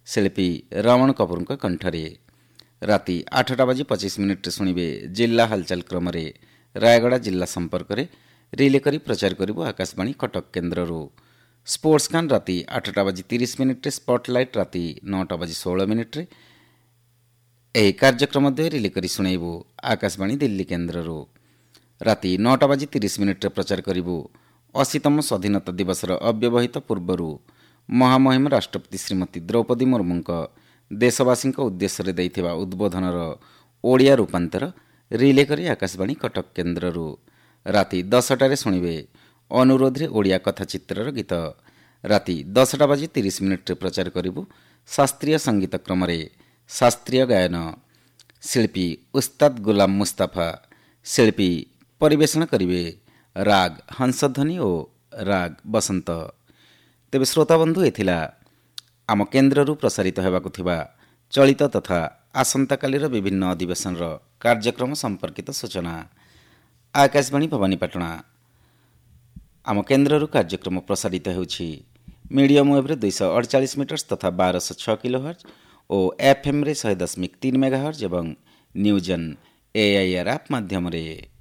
ଶିଳ୍ପୀ ରମଣ କପୁରଙ୍କ କଣ୍ଠରେ। ରାତି 8:25 ଶୁଣିବେ ଜିଲ୍ଲା ହାଲଚାଲ କ୍ରମରେ ରାୟଗଡ଼ା ଜିଲ୍ଲା ସମ୍ପର୍କରେ ରିଲେ କରି ପ୍ରଚାର କରିବ ଆକାଶବାଣୀ କଟକ କେନ୍ଦ୍ରରୁ। ସ୍ପୋର୍ଟସ କାନ୍ ରାତି 8:30 ସ୍ପଟଲାଇଟ୍ ରାତି 9:16। ଏହି କାର୍ଯ୍ୟକ୍ରମ ଦ୍ୱୟ ରିଲେ କରି ଶୁଣାଇବୁ ଆକାଶବାଣୀ ଦିଲ୍ଲୀ କେନ୍ଦ୍ରରୁ। ରାତି 9:30 ପ୍ରଚାର କରିବୁ 80ତମ ସ୍ୱାଧୀନତା ଦିବସର ଅବ୍ୟବହିତ ପୂର୍ବରୁ ମହାମହିମ ରାଷ୍ଟ୍ରପତି ଶ୍ରୀମତୀ ଦ୍ରୌପଦୀ ମୁର୍ମୁଙ୍କ ଦେଶବାସୀଙ୍କ ଉଦ୍ଦେଶ୍ୟରେ ଦେଇଥିବା ଉଦ୍ବୋଧନର ଓଡ଼ିଆ ରୂପାନ୍ତର ରିଲେ କରି ଆକାଶବାଣୀ କଟକ କେନ୍ଦ୍ରରୁ। ରାତି 10ଟାରେ ଶୁଣିବେ ଅନୁରୋଧରେ ଓଡ଼ିଆ କଥାଚିତ୍ରର ଗୀତ। ରାତି 10:30 ପ୍ରଚାର କରିବୁ ଶାସ୍ତ୍ରୀୟ ସଙ୍ଗୀତ କ୍ରମରେ ଶାସ୍ତ୍ରୀୟ ଗାୟନ। ଶିଳ୍ପୀ ଉସ୍ତାଦ ଗୁଲାମ ମୁସ୍ତାଫା ଶିଳ୍ପୀ ପରିବେଷଣ କରିବେ ରାଗ ହଂସଧ୍ୱନି ଓ ରାଗ ବସନ୍ତ। ତେବେ ଶ୍ରୋତାବନ୍ଧୁ, ଏଥିଲା ଆମ କେନ୍ଦ୍ରରୁ ପ୍ରସାରିତ ହେବାକୁ ଥିବା ଚଳିତ ତଥା ଆସନ୍ତାକାଲିର ବିଭିନ୍ନ ଅଧିବେଶନର କାର୍ଯ୍ୟକ୍ରମ ସମ୍ପର୍କିତ ସୂଚନା। ଆକାଶବାଣୀ ଭବାନୀପାଟଣା। ଆମ କେନ୍ଦ୍ରରୁ କାର୍ଯ୍ୟକ୍ରମ ପ୍ରସାରିତ ହେଉଛି ମିଡ଼ିୟମ୍ ୱେଭ୍ରେ 248 ମିଟର୍ସ ତଥା 1206 କିଲୋହର୍ଜ ଓ ଏଫ୍ଏମ୍ରେ 100.3 ମେଗାହର୍ଜ ଏବଂ ନ୍ୟୁଜ୍ ଅନ୍ AIR ଆପ୍ ମାଧ୍ୟମରେ।